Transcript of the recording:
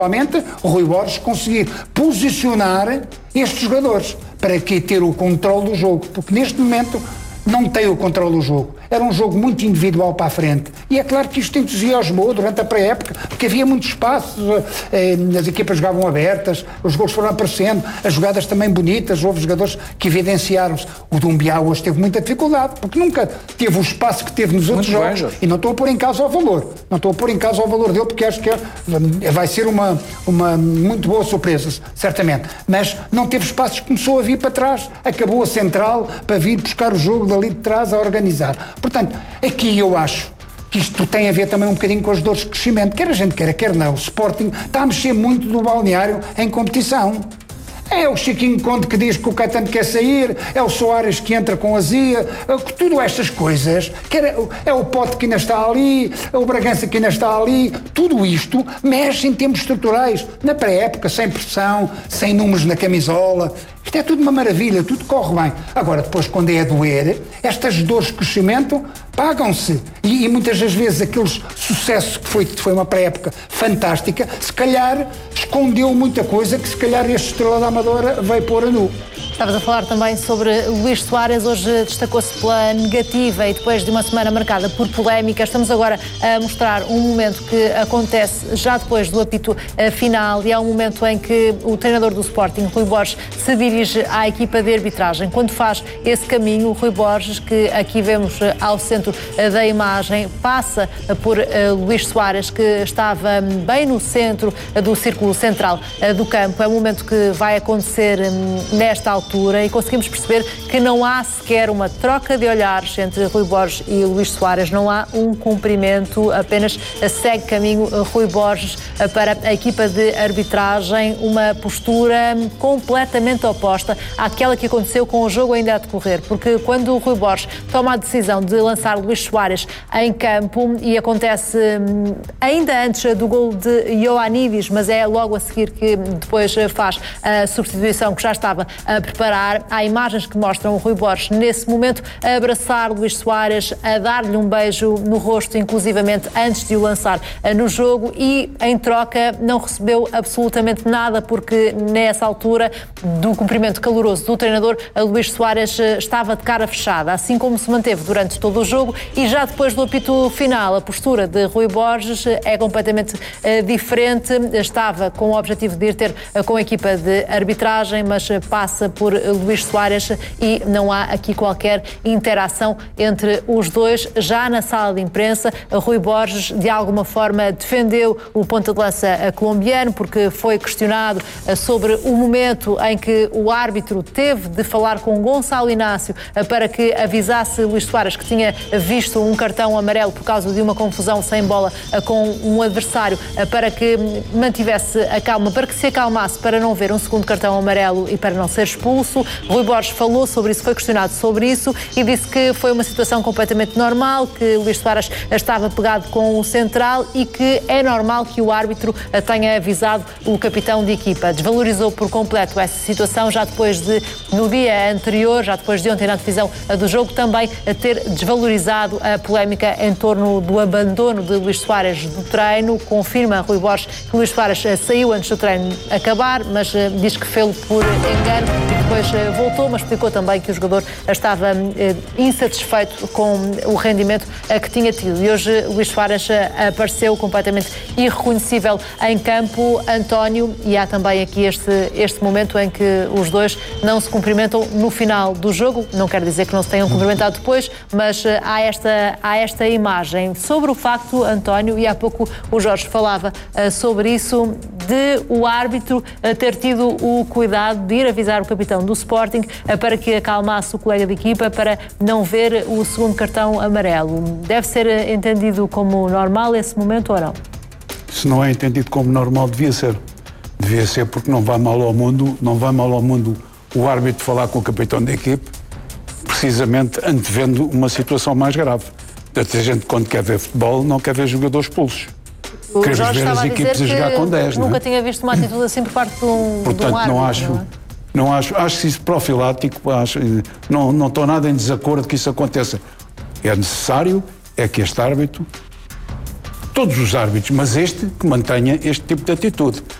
Realmente, o Rui Borges conseguir posicionar estes jogadores para que ter o controle do jogo, porque neste momento não tem o controle do jogo. Era um jogo muito individual para a frente. E é claro que isto entusiasmou durante a pré-época, porque havia muito espaço, as equipas jogavam abertas, os gols foram aparecendo, as jogadas também bonitas, houve jogadores que evidenciaram-se. O Dumbiá hoje teve muita dificuldade, porque nunca teve o espaço que teve nos outros jogos. E não estou a pôr em causa o valor. Não estou a pôr em causa o valor dele, porque acho que vai ser uma muito boa surpresa, certamente. Mas não teve espaços, começou a vir para trás, acabou a central para vir buscar o jogo dali de trás a organizar. Portanto, aqui eu acho que isto tem a ver também um bocadinho com as dores de crescimento. Quer a gente queira, quer não. O Sporting está a mexer muito do balneário em competição. É o Chiquinho Conde que diz que o Caetano quer sair, é o Soares que entra com azia, tudo estas coisas, é o Pote que ainda está ali, é o Bragança que ainda está ali, tudo isto mexe em termos estruturais. Na pré-época, sem pressão, sem números na camisola, isto é tudo uma maravilha, tudo corre bem. Agora, depois, quando é a doer, estas dores de crescimento pagam-se. E muitas das vezes aqueles sucessos que foi uma pré-época fantástica, se calhar escondeu muita coisa que se calhar este Estrela da Amadora veio pôr a nu. Estavas a falar também sobre Luís Soares, hoje destacou-se pela negativa e depois de uma semana marcada por polémica. Estamos agora a mostrar um momento que acontece já depois do apito final e é um momento em que o treinador do Sporting, Rui Borges, se dirige à equipa de arbitragem. Quando faz esse caminho, o Rui Borges, que aqui vemos ao centro da imagem, passa por Luís Soares, que estava bem no centro do círculo central do campo. É um momento que vai acontecer nesta altura e conseguimos perceber que não há sequer uma troca de olhares entre Rui Borges e Luís Soares, não há um cumprimento, apenas segue caminho Rui Borges para a equipa de arbitragem, uma postura completamente oposta àquela que aconteceu com o jogo ainda a decorrer, porque quando o Rui Borges toma a decisão de lançar Luís Soares em campo, e acontece ainda antes do gol de Ioannidis, mas é logo a seguir que depois faz a substituição que já estava a preparar, há imagens que mostram o Rui Borges nesse momento a abraçar Luís Soares, a dar-lhe um beijo no rosto, inclusivamente antes de o lançar no jogo, e em troca não recebeu absolutamente nada, porque nessa altura do cumprimento caloroso do treinador, a Luís Soares estava de cara fechada, assim como se manteve durante todo o jogo, e já depois do apito final a postura de Rui Borges é completamente diferente. Estava com o objetivo de ir ter com a equipa de arbitragem, mas passa por Luís Soares e não há aqui qualquer interação entre os dois. Já na sala de imprensa, Rui Borges de alguma forma defendeu o ponta de lança colombiano, porque foi questionado sobre o momento em que o árbitro teve de falar com Gonçalo Inácio para que avisasse Luís Soares que tinha visto um cartão amarelo por causa de uma confusão sem bola com um adversário, para que mantivesse a calma, para que se acalmasse, para não ver um segundo cartão amarelo e para não ser expulso. Rui Borges falou sobre isso, foi questionado sobre isso e disse que foi uma situação completamente normal, que Luís Soares estava pegado com o central e que é normal que o árbitro tenha avisado o capitão de equipa. Desvalorizou por completo essa situação, já depois de, no dia anterior, já depois de ontem na divisão do jogo, também ter desvalorizado a polémica em torno do abandono de Luís Soares do treino. Confirma Rui Borges que Luís Soares saiu antes do treino acabar, mas diz que fez-lo por engano e depois voltou, mas explicou também que o jogador estava insatisfeito com o rendimento que tinha tido. E hoje Luís Soares apareceu completamente irreconhecível em campo, António, e há também aqui este momento em que os dois não se cumprimentam no final do jogo. Não quer dizer que não se tenham cumprimentado depois, mas há esta imagem. Sobre o facto, António, e há pouco o Jorge falava sobre isso, de o árbitro ter tido o cuidado de ir avisar o capitão do Sporting para que acalmasse o colega de equipa para não ver o segundo cartão amarelo. Deve ser entendido como normal esse momento ou não? Se não é entendido como normal, devia ser. Devia ser, porque não vai mal ao mundo o árbitro falar com o capitão da equipe, precisamente antevendo uma situação mais grave. A gente, quando quer ver futebol, não quer ver jogadores expulsos. Queremos ver as equipes a jogar com 10, nunca tinha visto uma atitude assim por parte de um árbitro. Não acho que isso profilático, não estou nada em desacordo que isso aconteça. É necessário, é que este árbitro todos os árbitros, mas este que mantenha este tipo de atitude.